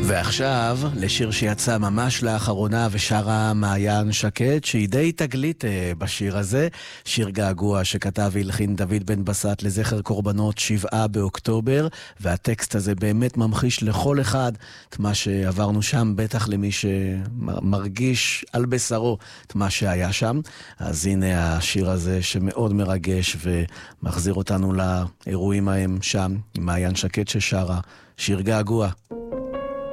ועכשיו לשיר שיצא ממש לאחרונה ושרה מעיין שקד, שהיא די תגלית בשיר הזה, שיר געגוע שכתב והלחין דוד בן בסט לזכר קורבנות 7 באוקטובר, והטקסט הזה באמת ממחיש לכל אחד את מה שעברנו שם, בטח למי שמרגיש על בשרו את מה שהיה שם. אז הנה השיר הזה שמאוד מרגש ומחזיר אותנו לאירועים ההם שם, עם מעיין שקד ששרה שיר געגוע.